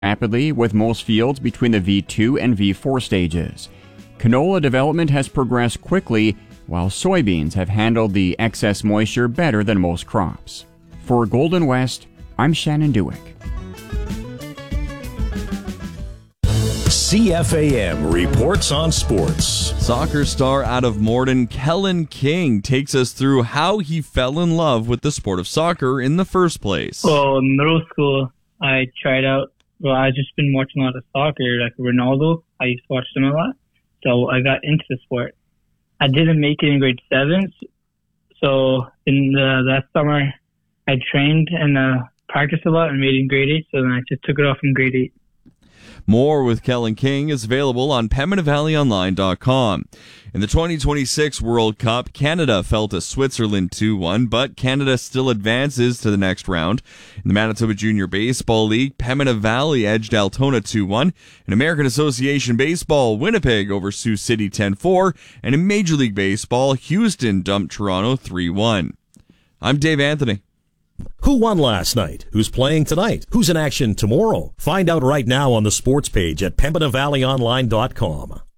rapidly, with most fields between the V2 and V4 stages. Canola development has progressed quickly, while soybeans have handled the excess moisture better than most crops. For Golden West, I'm Shannon Dewick. CFAM reports on sports. Soccer star out of Morden, Kellen King, takes us through how he fell in love with the sport of soccer in the first place. Well, in middle school, I tried out. Well, I've just been watching a lot of soccer, like Ronaldo. I used to watch them a lot. So I got into the sport. I didn't make it in grade 7. So in that summer, I trained and practiced a lot and made it in grade 8. So then I just took it off in grade 8. More with Kellen King is available on PembinaValleyOnline.com. In the 2026 World Cup, Canada fell to Switzerland 2-1, but Canada still advances to the next round. In the Manitoba Junior Baseball League, Pembina Valley edged Altona 2-1. In American Association Baseball, Winnipeg over Sioux City 10-4. And in Major League Baseball, Houston dumped Toronto 3-1. I'm Dave Anthony. Who won last night? Who's playing tonight? Who's in action tomorrow? Find out right now on the sports page at PembinaValleyOnline.com.